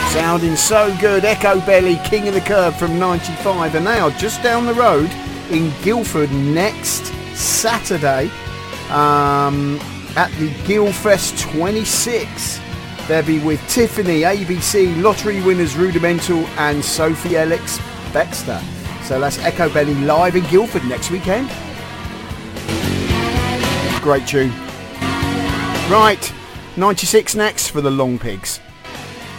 Sounding so good. Echo Belly, King of the Curb from 95, and they are just down the road in Guildford next Saturday at the Guildfest 26. They'll be with Tiffany, ABC, Lottery Winners Rudimental and Sophie Elix Baxter. So that's Echo Belly live in Guildford next weekend. Great tune. Right, 96 next for the Long Pigs.